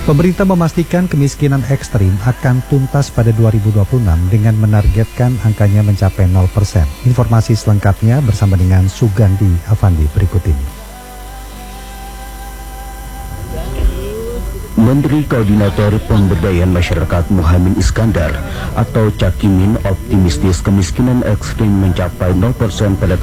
Pemerintah memastikan kemiskinan ekstrim akan tuntas pada 2026 dengan menargetkan angkanya mencapai 0%. Informasi selengkapnya bersama dengan Sugandi Avandi berikut ini. Menteri Koordinator Pemberdayaan Masyarakat Muhammad Iskandar atau Cakimin optimistis kemiskinan ekstrim mencapai 0% pada